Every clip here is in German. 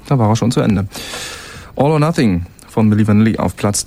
da war er schon zu Ende. All or Nothing von Milli Vanilli auf Platz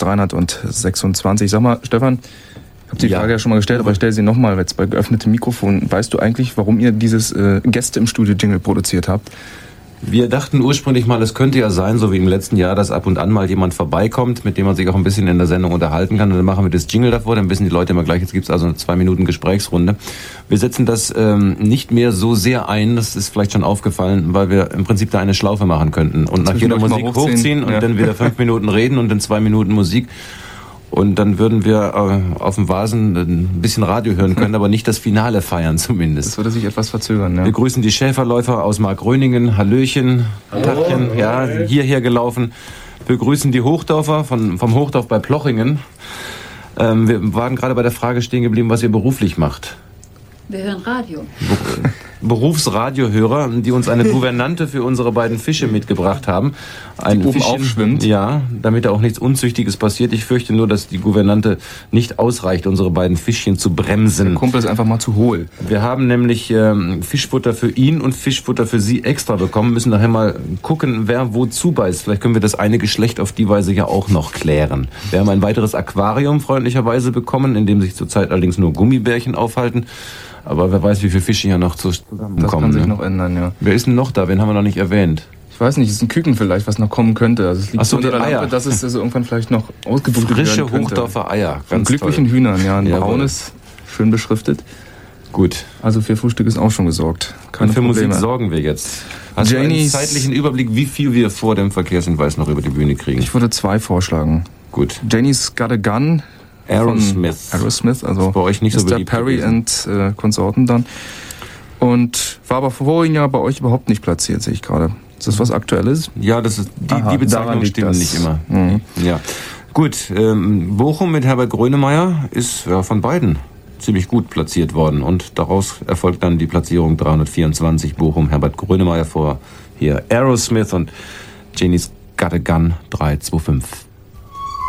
326. Sag mal, Stefan, ich habe die Frage ja schon mal gestellt, aber ich stelle sie nochmal jetzt bei geöffnetem Mikrofon. Weißt du eigentlich, warum ihr dieses Gäste im Studio-Jingle produziert habt? Wir dachten ursprünglich mal, es könnte ja sein, so wie im letzten Jahr, dass ab und an mal jemand vorbeikommt, mit dem man sich auch ein bisschen in der Sendung unterhalten kann. Und dann machen wir das Jingle davor, dann wissen die Leute immer gleich, jetzt gibt's also eine 2 Minuten Gesprächsrunde. Wir setzen das nicht mehr so sehr ein, das ist vielleicht schon aufgefallen, weil wir im Prinzip da eine Schlaufe machen könnten. Und nach jeder Musik hochziehen und dann wieder 5 Minuten reden und dann 2 Minuten Musik. Und dann würden wir auf dem Vasen ein bisschen Radio hören können, aber nicht das Finale feiern zumindest. Das würde sich etwas verzögern, ja. Wir grüßen die Schäferläufer aus Markgröningen. Hallöchen, Tachchen, ja, hierher gelaufen. Wir grüßen die Hochdorfer vom Hochdorf bei Plochingen. Wir waren gerade bei der Frage stehen geblieben, was ihr beruflich macht. Wir hören Radio. Berufsradiohörer, die uns eine Gouvernante für unsere beiden Fische mitgebracht haben. Ein die oben aufschwimmt. Ja, damit da auch nichts Unzüchtiges passiert. Ich fürchte nur, dass die Gouvernante nicht ausreicht, unsere beiden Fischchen zu bremsen. Der Kumpel ist einfach mal zu hohl. Wir haben nämlich Fischfutter für ihn und Fischfutter für sie extra bekommen. Müssen nachher mal gucken, wer wo zubeißt. Vielleicht können wir das eine Geschlecht auf die Weise ja auch noch klären. Wir haben ein weiteres Aquarium freundlicherweise bekommen, in dem sich zurzeit allerdings nur Gummibärchen aufhalten. Aber wer weiß, wie viele Fische hier noch zusammenkommen. Das kann sich noch ändern, ja. Wer ist denn noch da? Wen haben wir noch nicht erwähnt? Ich weiß nicht, es ist ein Küken vielleicht, was noch kommen könnte. Also es liegt so, unter der Lampe, dass es also irgendwann vielleicht noch ausgebrütet werden könnte. Frische Hochdorfer Eier. Von glücklichen toll. Hühnern, ja. Ein braunes, schön beschriftet. Gut. Also für Frühstück ist auch schon gesorgt. Keine und für Probleme. Musik sorgen wir jetzt. Hast du einen zeitlichen Überblick, wie viel wir vor dem Verkehrshinweis noch über die Bühne kriegen? Ich würde 2 vorschlagen. Gut. Janie's Got a Gun. Aerosmith. Also bei euch nicht so beliebt Perry und Konsorten dann. Und war aber vorhin ja bei euch überhaupt nicht platziert, sehe ich gerade. Ist das was Aktuelles? Ja, das ist die Bezeichnung stimmt nicht immer. Mhm. Ja. Gut, Bochum mit Herbert Grönemeyer ist von beiden ziemlich gut platziert worden. Und daraus erfolgt dann die Platzierung 324 Bochum, Herbert Grönemeyer vor hier Aerosmith und Janie's Got a Gun 325.